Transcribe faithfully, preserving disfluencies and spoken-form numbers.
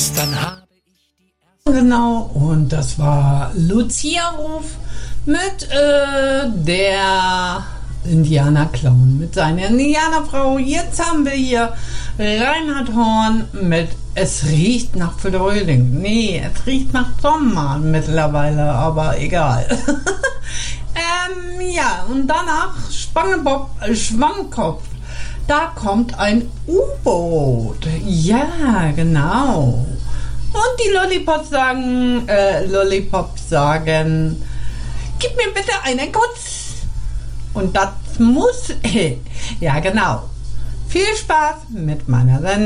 Gestern habe Genau, und das war Lucia Ruf mit äh, der Indianer-Clown, mit seiner Indianerfrau. Jetzt haben wir hier Reinhard Horn mit Es riecht nach Frühling. Nee, es riecht nach Sommer mittlerweile, aber egal. ähm, ja, und danach Spangebob, äh, Schwammkopf. Da kommt ein U-Boot. Ja, genau. Und die Lollipops sagen, äh, Lollipops sagen, gib mir bitte einen Kuss. Und das muss, ja genau. Viel Spaß mit meiner Sendung.